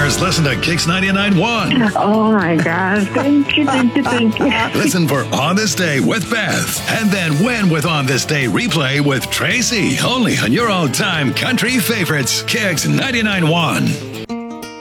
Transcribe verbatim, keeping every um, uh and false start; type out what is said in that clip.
listeners listen to Kix ninety-nine point one. Oh my gosh. Thank you, thank you, thank you. Listen for On This Day with Beth. And then win with On This Day replay with Tracy. Only on your all-time country favorites, Kix ninety-nine point one.